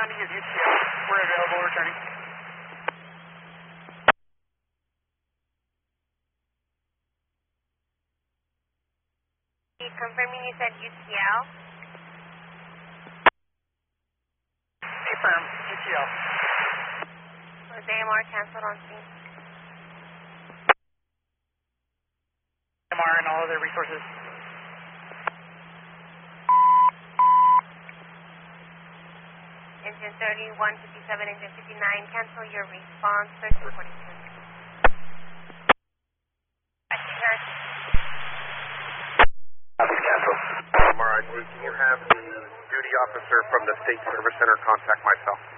responding is UCL. We're available, returning. Confirming you said UCL. Confirm, UCL. Was AMR canceled on scene? AMR and all other resources. Engine 3157, engine 59, cancel your response, 1342. Cancel. Alright, can you have the duty officer from the State Service Center contact myself?